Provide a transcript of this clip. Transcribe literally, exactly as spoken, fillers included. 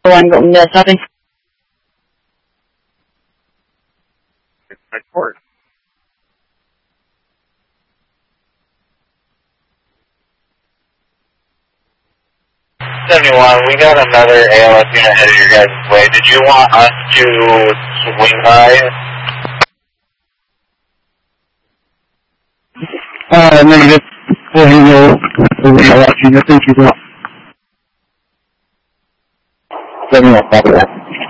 one, going to seven. Report. seventy-one, we got another A L S unit headed your guys' way. Did you want us to swing by? Uh, negative. Go ahead and go over the last unit. Thank you, bro. seventy-one, copy that.